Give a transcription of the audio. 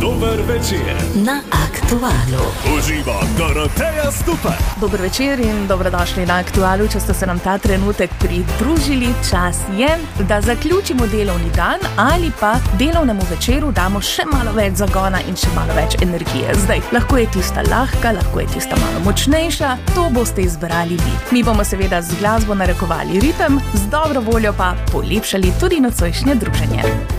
Dober večer na Aktualu. Uživa Doroteja Stupar. Dober večer in dobrodošli na Aktualu. Če ste se nam ta trenutek pridružili, čas je, da zaključimo delovni dan ali pa delovnemu večeru damo še malo več zagona in še malo več energije. Zdaj, lahko je tista lahka, lahko je tista malo močnejša, to boste izbrali vi. Mi bomo seveda z glasbo narekovali ritem, z dobro voljo pa polepšali tudi nocojšnje druženje.